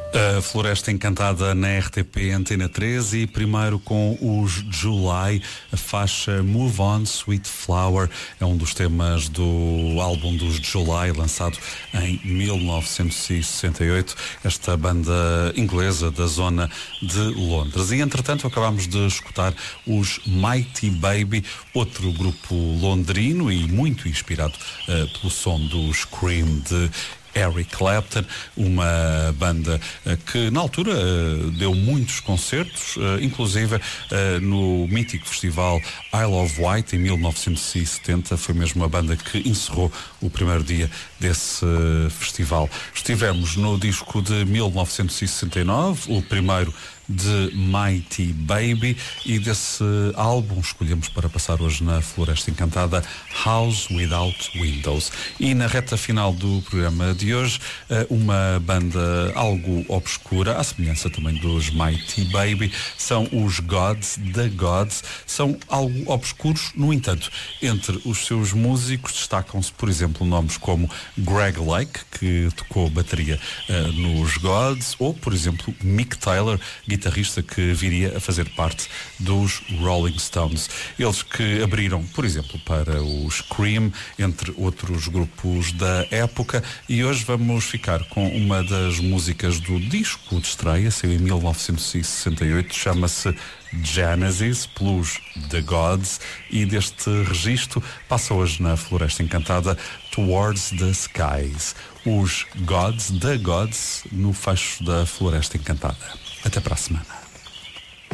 A Floresta Encantada na RTP Antena 3 e primeiro com os July, a faixa Move On Sweet Flower, é um dos temas do álbum dos July, lançado em 1968, esta banda inglesa da zona de Londres. E entretanto acabámos de escutar os Mighty Baby, outro grupo londrino e muito inspirado pelo som do Scream de Eric Clapton, uma banda que na altura deu muitos concertos, inclusive no mítico festival Isle of Wight em 1970, foi mesmo a banda que encerrou o primeiro dia desse festival. Estivemos no disco de 1969, o primeiro de Mighty Baby, e desse álbum escolhemos para passar hoje na Floresta Encantada House Without Windows. E na reta final do programa de hoje, uma banda algo obscura, à semelhança também dos Mighty Baby, são os Gods. The Gods são algo obscuros, no entanto, entre os seus músicos destacam-se, por exemplo, nomes como Greg Lake, que tocou bateria nos Gods, ou, por exemplo, Mick Taylor, guitarrista que viria a fazer parte dos Rolling Stones. Eles que abriram, por exemplo, para os Cream, entre outros grupos da época, e hoje vamos ficar com uma das músicas do disco de estreia, saiu em 1968, chama-se Genesis, pelos The Gods, e deste registro passa hoje na Floresta Encantada Towards the Skies. Os Gods, The Gods, no fecho da Floresta Encantada. Até para a semana.